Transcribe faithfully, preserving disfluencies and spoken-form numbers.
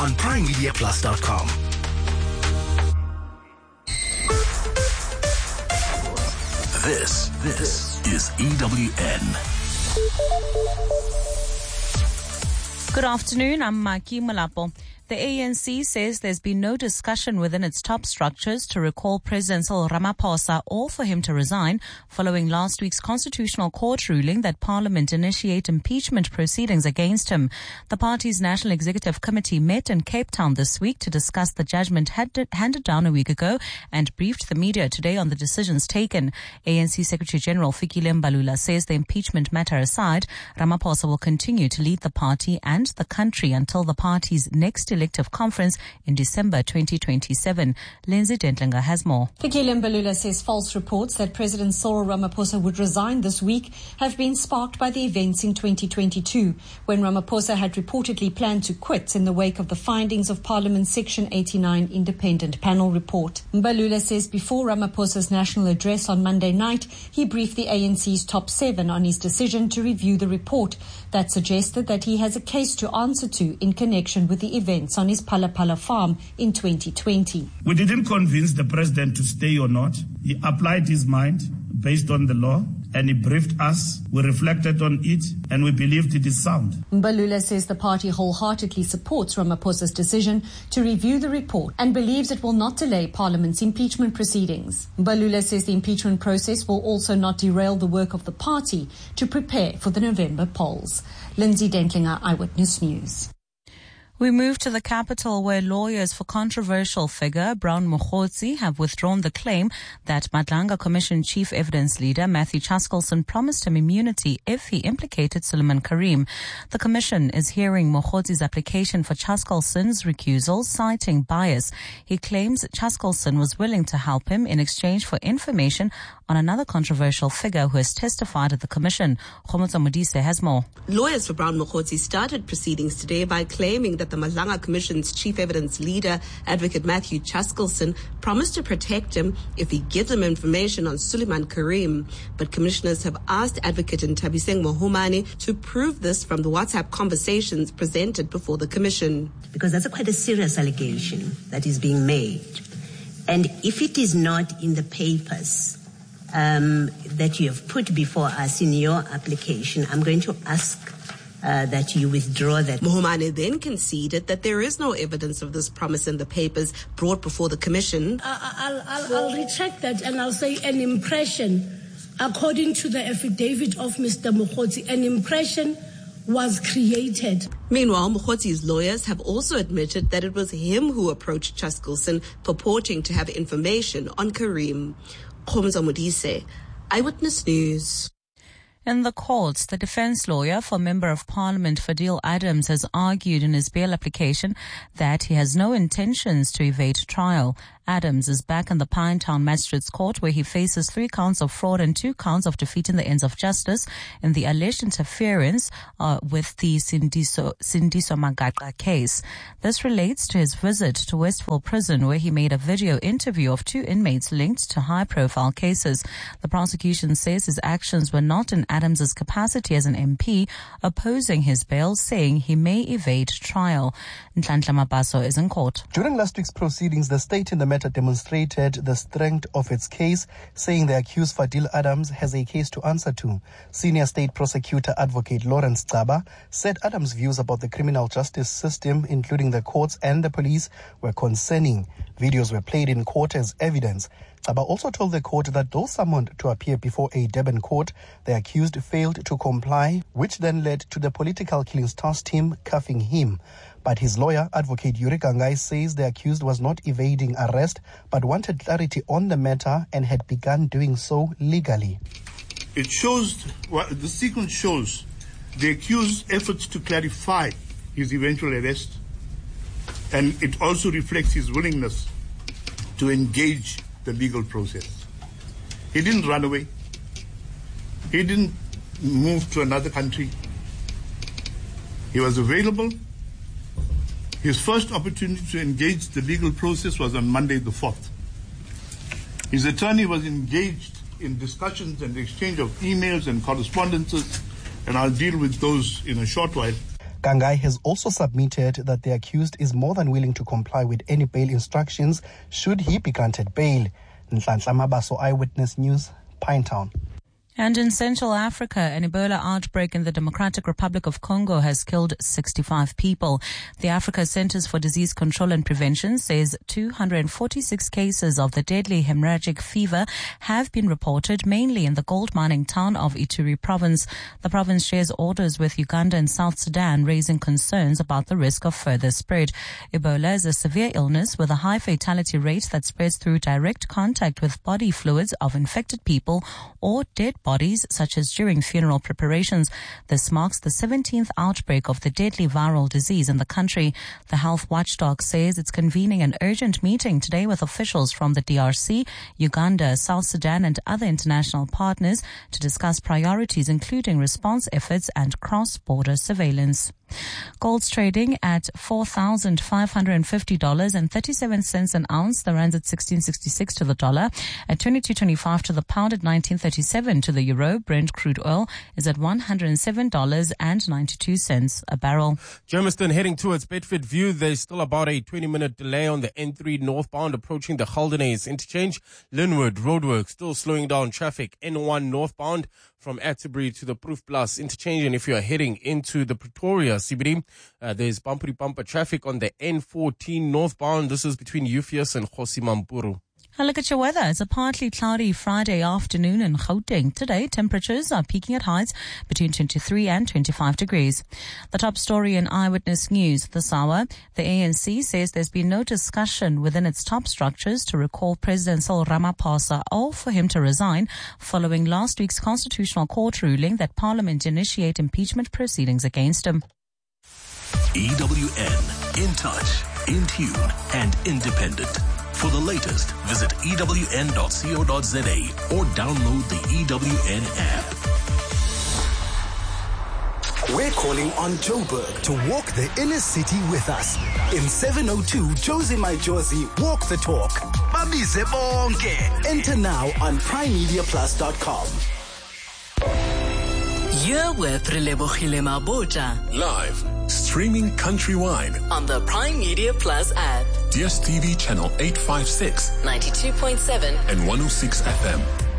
on prime media plus dot com. This, this is E W N. Good afternoon, I'm Maki Malapo. The A N C says there's been no discussion within its top structures to recall President Cyril Ramaphosa or for him to resign following last week's Constitutional Court ruling that Parliament initiate impeachment proceedings against him. The party's National Executive Committee met in Cape Town this week to discuss the judgment had handed down a week ago and briefed the media today on the decisions taken. A N C Secretary General Fikile Mbalula says the impeachment matter aside, Ramaphosa will continue to lead the party and the country until the party's next election elective conference in December twenty twenty-seven. Lindsay Dentlinger has more. Fikile Mbalula says false reports that President Cyril Ramaphosa would resign this week have been sparked by the events in twenty twenty-two, when Ramaphosa had reportedly planned to quit in the wake of the findings of Parliament's Section eighty-nine independent panel report. Mbalula says before Ramaphosa's national address on Monday night, he briefed the A N C's top seven on his decision to review the report that suggested that he has a case to answer to in connection with the events on his Palapala farm in twenty twenty. We didn't convince the president to stay or not. He applied his mind based on the law and he briefed us. We reflected on it and we believed it is sound. Mbalula says the party wholeheartedly supports Ramaphosa's decision to review the report and believes it will not delay Parliament's impeachment proceedings. Mbalula says the impeachment process will also not derail the work of the party to prepare for the November polls. Lindsay Dentlinger, Eyewitness News. We move to the capital where lawyers for controversial figure Brown Mokgotsi have withdrawn the claim that Madlanga Commission Chief Evidence Leader Matthew Chaskalson promised him immunity if he implicated Suleiman Karim. The Commission is hearing Mokgotsi's application for Chaskalson's recusal, citing bias. He claims Chaskalson was willing to help him in exchange for information on another controversial figure who has testified at the Commission. Khomotso Modise has more. Lawyers for Brown Mokgotsi started proceedings today by claiming that the Madlanga Commission's chief evidence leader, Advocate Matthew Chaskalson, promised to protect him if he gives them information on Suleiman Karim. But commissioners have asked Advocate Ntabiseng Mohomane to prove this from the WhatsApp conversations presented before the commission. Because that's a quite a serious allegation that is being made. And if it is not in the papers um, that you have put before us in your application, I'm going to ask Uh, that you withdraw that. Mohomane then conceded that there is no evidence of this promise in the papers brought before the commission. I'll, I'll, I'll retract that and I'll say an impression. According to the affidavit of Mister Mokgotsi, an impression was created. Meanwhile, Mokgotsi's lawyers have also admitted that it was him who approached Chaskalson, purporting to have information on Karim. Khomotso Modise, Eyewitness News. In the courts, the defense lawyer for Member of Parliament Fadil Adams has argued in his bail application that he has no intentions to evade trial. Adams is back in the Pinetown Magistrates Court where he faces three counts of fraud and two counts of defeating the ends of justice in the alleged interference uh, with the Sindiso, Sindiso Magaqa case. This relates to his visit to Westville Prison where he made a video interview of two inmates linked to high-profile cases. The prosecution says his actions were not in Adams's capacity as an M P, opposing his bail, saying he may evade trial. Nhlanhla Mabaso is in court. During last week's proceedings, the state in the matter demonstrated the strength of its case, saying the accused Fadil Adams has a case to answer to. Senior State Prosecutor Advocate Lawrence Xaba said Adams' views about the criminal justice system, including the courts and the police, were concerning. Videos were played in court as evidence. Xaba also told the court that though summoned to appear before a Durban court, the accused failed to comply, which then led to the Political Killings Task Team cuffing him. But his lawyer, Advocate Yuri Gangai, says the accused was not evading arrest, but wanted clarity on the matter and had begun doing so legally. It shows, well, the sequence shows the accused's efforts to clarify his eventual arrest, and it also reflects his willingness to engage the legal process. He didn't run away. He didn't move to another country. He was available. His first opportunity to engage the legal process was on Monday the fourth. His attorney was engaged in discussions and exchange of emails and correspondences, and I'll deal with those in a short while. Gangai has also submitted that the accused is more than willing to comply with any bail instructions should he be granted bail. Nhlanhla Mabaso, Eyewitness News, Pinetown. And in Central Africa, an Ebola outbreak in the Democratic Republic of Congo has killed sixty-five people. The Africa Centers for Disease Control and Prevention says two hundred forty-six cases of the deadly hemorrhagic fever have been reported, mainly in the gold mining town of Ituri province. The province shares orders with Uganda and South Sudan, raising concerns about the risk of further spread. Ebola is a severe illness with a high fatality rate that spreads through direct contact with body fluids of infected people or dead bodies, such as during funeral preparations. This marks the seventeenth outbreak of the deadly viral disease in the country. The health watchdog says it's convening an urgent meeting today with officials from the D R C, Uganda, South Sudan and other international partners to discuss priorities, including response efforts and cross-border surveillance. Gold's trading at four thousand five hundred fifty dollars and thirty-seven cents an ounce. The rand's at sixteen sixty-six to the dollar, at twenty-two twenty-five to the pound, at nineteen thirty-seven to the euro. Brent crude oil is at one hundred seven dollars and ninety-two cents a barrel. Germiston heading towards Bedford View. There's still about a twenty-minute delay on the N three northbound approaching the Haldenays interchange. Linwood roadwork still slowing down traffic. N one northbound from Atterbury to the Proof Plus interchange. And if you're heading into the Pretoria C B D, uh, there's bumper bumper traffic on the N fourteen northbound. This is between Euphius and Kgosimampuru. A look at your weather. It's a partly cloudy Friday afternoon in Gauteng. Today, temperatures are peaking at heights between twenty-three and twenty-five degrees. The top story in Eyewitness News this hour. The A N C says there's been no discussion within its top structures to recall President Cyril Ramaphosa or for him to resign following last week's Constitutional Court ruling that Parliament initiate impeachment proceedings against him. E W N, in touch, in tune and independent. For the latest, visit E W N dot co dot za or download the E W N app. We're calling on Joburg to walk the inner city with us. In seven oh two, Josie My Josie, walk the talk. Babize bonke. Enter now on prime media plus dot com. You're with Relebogile Mabota. Live, streaming countrywide on the Prime Media Plus app. D S T V channel eight fifty-six, ninety-two point seven and one oh six F M.